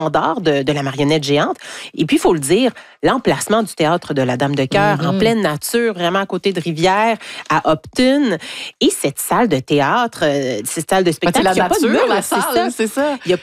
d'or de la marionnette géante. Et puis, il faut le dire, l'emplacement du théâtre de la Dame de Cœur, en pleine nature, vraiment à côté de rivière, à Upton. Et cette salle de théâtre, cette salle de spectacle, C'est la il y a pas de nature, mur, la salle, c'est ça. Il y a